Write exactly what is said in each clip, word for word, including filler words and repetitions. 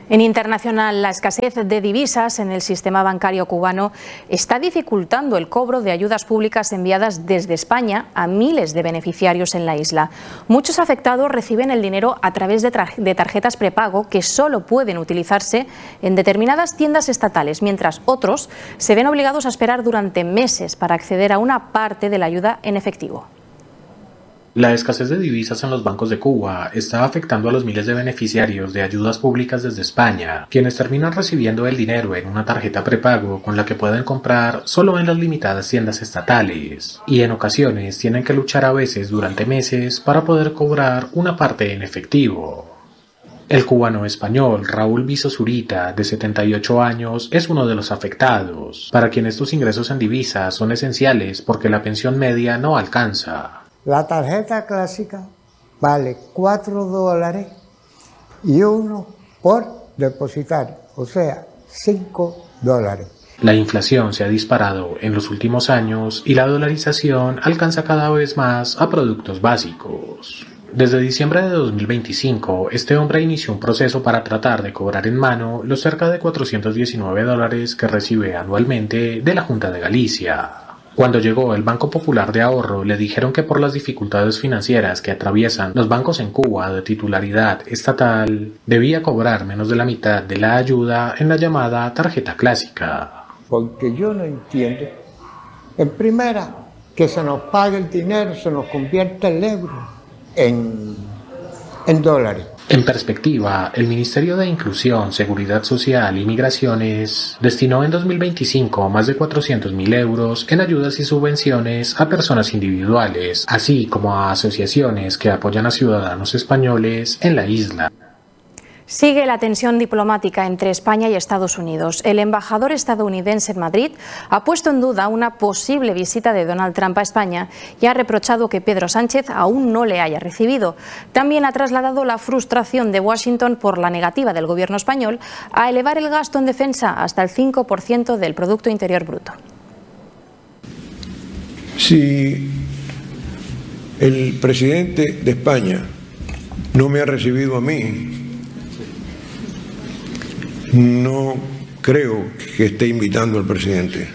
En internacional, la escasez de divisas en el sistema bancario cubano está dificultando el cobro de ayudas públicas enviadas desde España a miles de beneficiarios en la isla. Muchos afectados reciben el dinero a través de, de tarjetas prepago que solo pueden utilizarse en determinadas tiendas estatales, mientras otros se ven obligados a esperar durante meses para acceder a una parte de la ayuda en efectivo. La escasez de divisas en los bancos de Cuba está afectando a los miles de beneficiarios de ayudas públicas desde España, quienes terminan recibiendo el dinero en una tarjeta prepago con la que pueden comprar solo en las limitadas tiendas estatales, y en ocasiones tienen que luchar a veces durante meses para poder cobrar una parte en efectivo. El cubano español Raúl Viso Zurita, de setenta y ocho años, es uno de los afectados, para quien estos ingresos en divisas son esenciales porque la pensión media no alcanza. La tarjeta clásica vale cuatro dólares y uno por depositar, o sea, cinco dólares. La inflación se ha disparado en los últimos años y la dolarización alcanza cada vez más a productos básicos. Desde diciembre de dos mil veinticinco, este hombre inició un proceso para tratar de cobrar en mano los cerca de cuatrocientos diecinueve dólares que recibe anualmente de la Junta de Galicia. Cuando llegó el Banco Popular de Ahorro, le dijeron que por las dificultades financieras que atraviesan los bancos en Cuba de titularidad estatal, debía cobrar menos de la mitad de la ayuda en la llamada tarjeta clásica. Porque yo no entiendo, en primera, que se nos pague el dinero, se nos convierta el euro en, en dólares. En perspectiva, el Ministerio de Inclusión, Seguridad Social y Migraciones destinó en dos mil veinticinco más de cuatrocientos mil euros en ayudas y subvenciones a personas individuales, así como a asociaciones que apoyan a ciudadanos españoles en la isla. Sigue la tensión diplomática entre España y Estados Unidos. El embajador estadounidense en Madrid ha puesto en duda una posible visita de Donald Trump a España y ha reprochado que Pedro Sánchez aún no le haya recibido. También ha trasladado la frustración de Washington por la negativa del gobierno español a elevar el gasto en defensa hasta el cinco por ciento del Producto Interior Bruto. Si el presidente de España no me ha recibido a mí, no creo que esté invitando al presidente.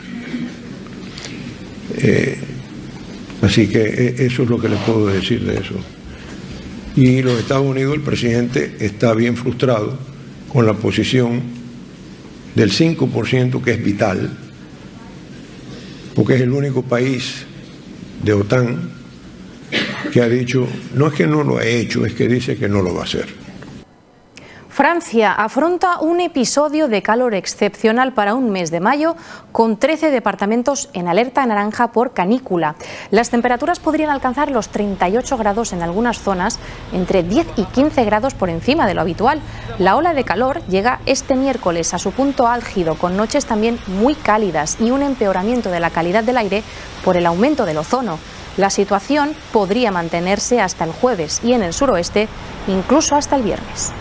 Eh, así que eso es lo que les puedo decir de eso. Y los Estados Unidos, el presidente está bien frustrado con la posición del cinco por ciento, que es vital, porque es el único país de OTAN que ha dicho, no es que no lo ha hecho, es que dice que no lo va a hacer. Francia afronta un episodio de calor excepcional para un mes de mayo, con trece departamentos en alerta naranja por canícula. Las temperaturas podrían alcanzar los treinta y ocho grados en algunas zonas, entre diez y quince grados por encima de lo habitual. La ola de calor llega este miércoles a su punto álgido, con noches también muy cálidas y un empeoramiento de la calidad del aire por el aumento del ozono. La situación podría mantenerse hasta el jueves y en el suroeste incluso hasta el viernes.